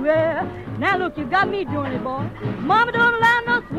Well, now look, you got me doing it, boy. Mama don't allow no